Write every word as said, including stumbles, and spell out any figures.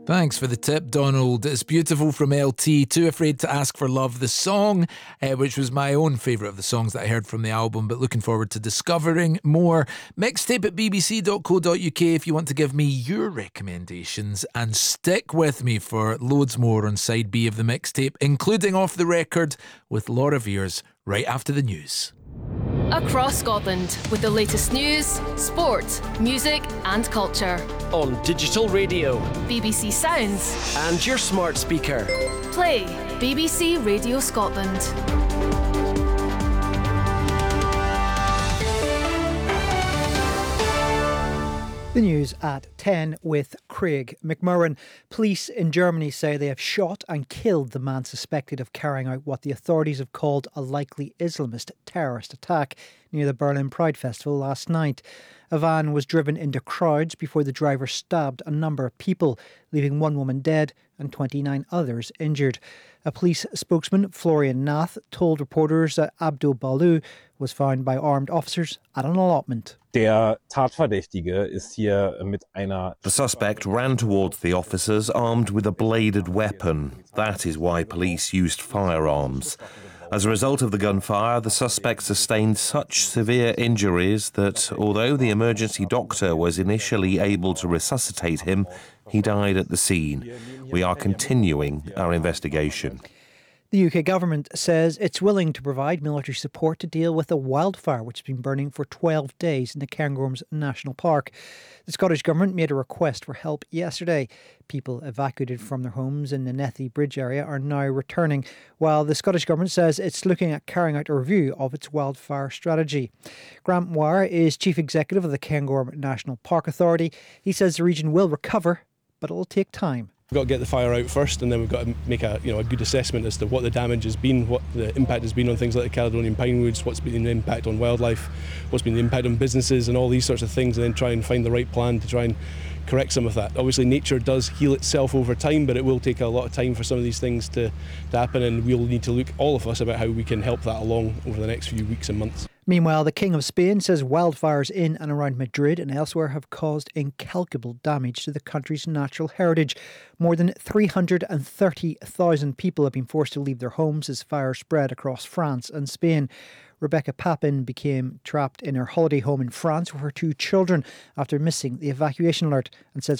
Thanks for the tip, Donald. It's beautiful from L T. Too Afraid to Ask for Love, the song, uh, which was my own favourite of the songs that I heard from the album, but looking forward to discovering more. Mixtape at b b c dot co dot u k if you want to give me your recommendations, and stick with me for loads more on side B of the mixtape, including Off the Record with Laura Veers, right after the news. Across Scotland with the latest news, sport, music and culture. On digital radio, B B C Sounds and your smart speaker. Play B B C Radio Scotland. The news at ten with Craig McMurran. Police in Germany say they have shot and killed the man suspected of carrying out what the authorities have called a likely Islamist terrorist attack near the Berlin Pride Festival last night. A van was driven into crowds before the driver stabbed a number of people, leaving one woman dead and twenty-nine others injured. A police spokesman, Florian Nath, told reporters that Abdul Balu was found by armed officers at an allotment. Der Tatverdächtige ist hier mit einer... The suspect ran towards the officers armed with a bladed weapon. That is why police used firearms. As a result of the gunfire, the suspect sustained such severe injuries that, although the emergency doctor was initially able to resuscitate him, he died at the scene. We are continuing our investigation. The U K government says it's willing to provide military support to deal with a wildfire which has been burning for twelve days in the Cairngorms National Park. The Scottish Government made a request for help yesterday. People evacuated from their homes in the Nethy Bridge area are now returning, while the Scottish Government says it's looking at carrying out a review of its wildfire strategy. Grant Moir is Chief Executive of the Cairngorm National Park Authority. He says the region will recover, but it'll take time. We've got to get the fire out first, and then we've got to make a you know a good assessment as to what the damage has been, what the impact has been on things like the Caledonian pinewoods, what's been the impact on wildlife, what's been the impact on businesses and all these sorts of things, and then try and find the right plan to try and correct some of that. Obviously nature does heal itself over time, but it will take a lot of time for some of these things to, to happen, and we'll need to look, all of us, about how we can help that along over the next few weeks and months. Meanwhile, the King of Spain says wildfires in and around Madrid and elsewhere have caused incalculable damage to the country's natural heritage. More than three hundred thirty thousand people have been forced to leave their homes as fires spread across France and Spain. Rebecca Papin became trapped in her holiday home in France with her two children after missing the evacuation alert and says